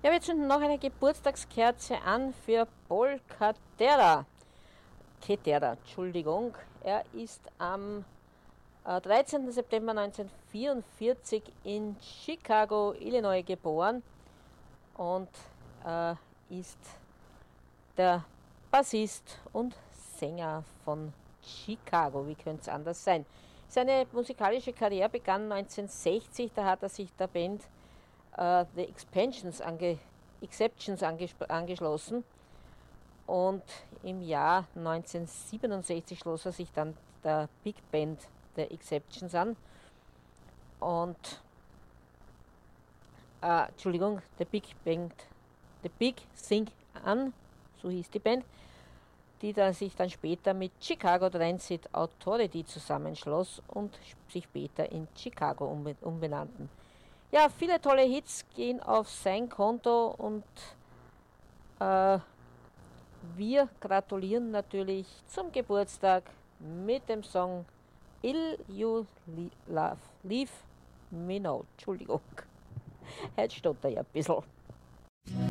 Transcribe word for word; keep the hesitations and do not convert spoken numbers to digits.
Ja, wir zünden noch eine Geburtstagskerze an für Paul Catera. Ketera, Entschuldigung. Er ist am äh, dreizehnten September neunzehnhundertvierundvierzig in Chicago, Illinois geboren und äh, ist der Bassist und Sänger von Chicago. Wie könnte es anders sein? Seine musikalische Karriere begann neunzehnhundertsechzig, da hat er sich der Band äh, The Expansions ange, Exceptions angeschlossen und im Jahr neunzehnhundertsiebenundsechzig schloss er sich dann der Big Band The Exceptions an und äh, Entschuldigung, The Big Band, The Big Thing an, so hieß die Band, die dann sich dann später mit Chicago Transit Authority zusammenschloss und sich später in Chicago umbenannten. Ja, viele tolle Hits gehen auf sein Konto und äh, wir gratulieren natürlich zum Geburtstag mit dem Song Will You Love, Leave Me Now. Entschuldigung, heute stotter ja ein bisschen.